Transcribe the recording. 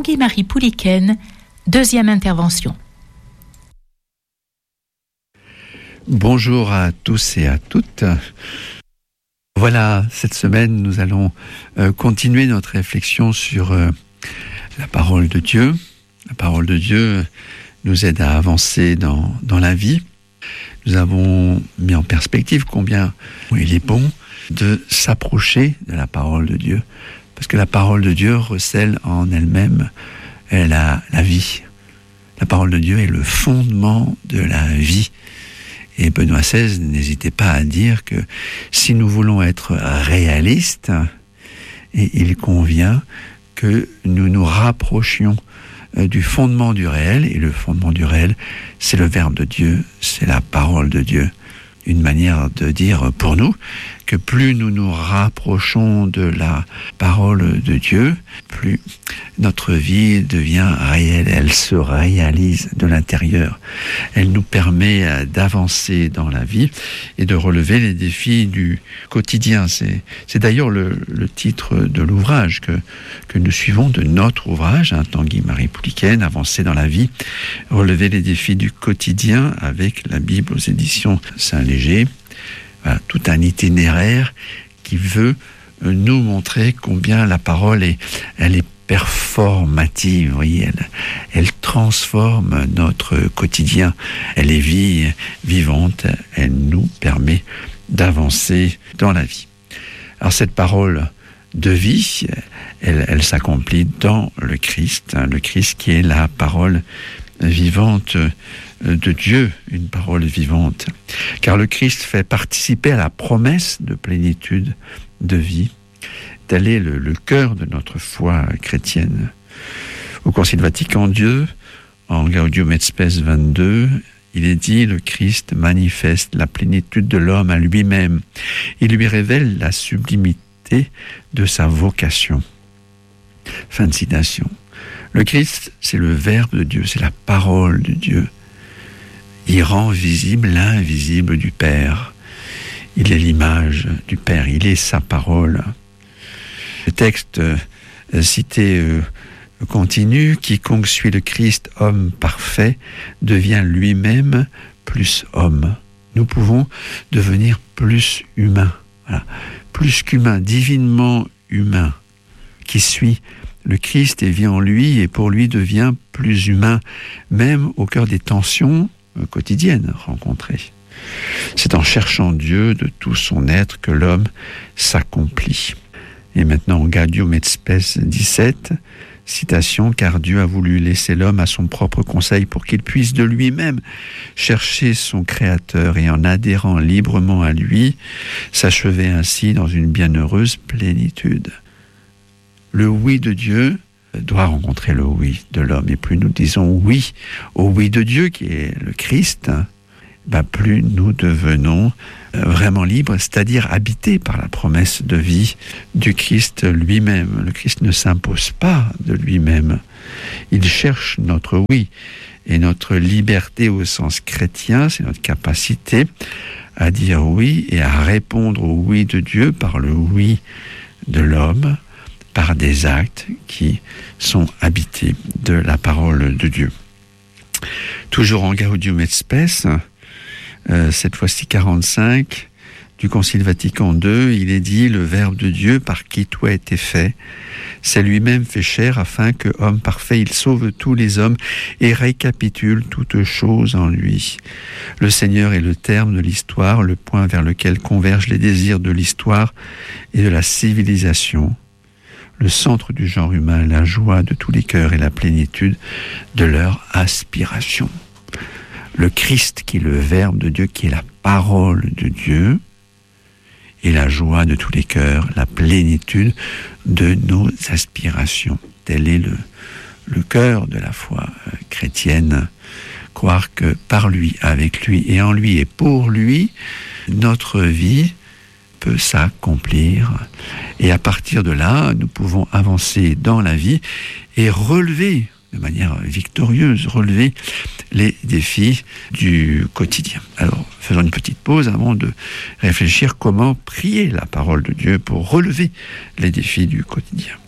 Tanguy-Marie Pouliken, deuxième intervention. Bonjour à tous et à toutes. Voilà, cette semaine, nous allons continuer notre réflexion sur la parole de Dieu. La parole de Dieu nous aide à avancer dans la vie. Nous avons mis en perspective combien il est bon de s'approcher de la parole de Dieu, parce que la parole de Dieu recèle en elle-même la vie. La parole de Dieu est le fondement de la vie. Et Benoît XVI n'hésitait pas à dire que si nous voulons être réalistes, il convient que nous nous rapprochions du fondement du réel. Et le fondement du réel, c'est le Verbe de Dieu, c'est la parole de Dieu. Une manière de dire pour nous que plus nous nous rapprochons de la parole de Dieu, plus notre vie devient réelle, elle se réalise de l'intérieur. Elle nous permet d'avancer dans la vie et de relever les défis du quotidien. C'est d'ailleurs le titre de l'ouvrage que nous suivons, de notre ouvrage, Tanguy-Marie Pouliken, Avancer dans la vie, relever les défis du quotidien avec la Bible aux éditions Saint-Léger. Voilà, tout un itinéraire qui veut nous montrer combien la parole est performative, vous voyez, elle transforme notre quotidien, elle est vivante, elle nous permet d'avancer dans la vie. Alors cette parole de vie, elle s'accomplit dans le Christ qui est la parole vivante de Dieu, une parole vivante. Car le Christ fait participer à la promesse de plénitude de vie. Tel est le cœur de notre foi chrétienne. Au Concile Vatican II, en Gaudium et Spes 22, il est dit: le Christ manifeste la plénitude de l'homme à lui-même. Il lui révèle la sublimité de sa vocation. Fin de citation. Le Christ, c'est le Verbe de Dieu, c'est la parole de Dieu. Il rend visible l'invisible du Père. Il est l'image du Père, il est sa parole. Le texte cité continue: quiconque suit le Christ, homme parfait, devient lui-même plus homme. Nous pouvons devenir plus humains, voilà. Plus qu'humains, divinement humain, qui suit le Christ et vit en lui et pour lui devient plus humain, même au cœur des tensions quotidiennes rencontrées. C'est en cherchant Dieu de tout son être que l'homme s'accomplit. Et maintenant, Gaudium et Spes 17, citation: car Dieu a voulu laisser l'homme à son propre conseil pour qu'il puisse de lui-même chercher son Créateur et en adhérant librement à lui, s'achever ainsi dans une bienheureuse plénitude. Le oui de Dieu doit rencontrer le oui de l'homme. Et plus nous disons oui au oui de Dieu, qui est le Christ, plus nous devenons vraiment libres, c'est-à-dire habités par la promesse de vie du Christ lui-même. Le Christ ne s'impose pas de lui-même. Il cherche notre oui. Et notre liberté au sens chrétien, c'est notre capacité à dire oui et à répondre au oui de Dieu par le oui de l'homme, par des actes qui sont habités de la parole de Dieu. Toujours en Gaudium et Spes, cette fois-ci 45, du Concile Vatican II, il est dit: le Verbe de Dieu par qui tout a été fait, c'est lui-même fait chair afin que, homme parfait, il sauve tous les hommes et récapitule toutes choses en lui. Le Seigneur est le terme de l'histoire, le point vers lequel convergent les désirs de l'histoire et de la civilisation. Le centre du genre humain, la joie de tous les cœurs et la plénitude de leur aspiration. Le Christ qui est le Verbe de Dieu, qui est la parole de Dieu, et la joie de tous les cœurs, la plénitude de nos aspirations. Tel est le cœur de la foi chrétienne. Croire que par lui, avec lui et en lui et pour lui, notre vie peut s'accomplir. Et à partir de là, nous pouvons avancer dans la vie et relever, de manière victorieuse, relever les défis du quotidien. Alors, faisons une petite pause avant de réfléchir comment prier la parole de Dieu pour relever les défis du quotidien.